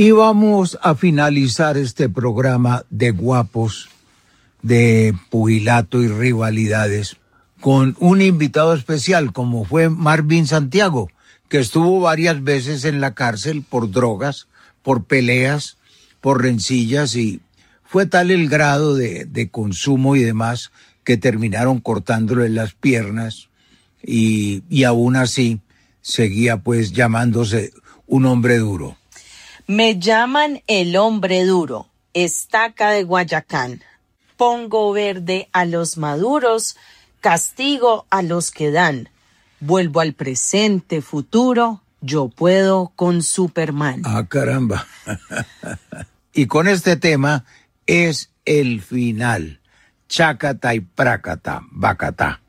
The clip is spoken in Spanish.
Y vamos a finalizar este programa de guapos, de pugilato y rivalidades, con un invitado especial, como fue Marvin Santiago, que estuvo varias veces en la cárcel por drogas, por peleas, por rencillas, y fue tal el grado de consumo y demás que terminaron cortándole las piernas, y aún así seguía pues llamándose un hombre duro. Me llaman el hombre duro, estaca de Guayacán. Pongo verde a los maduros, castigo a los que dan. Vuelvo al presente, futuro, yo puedo con Superman. Ah, caramba. Y con este tema es el final. Chácata y prácata, bacatá.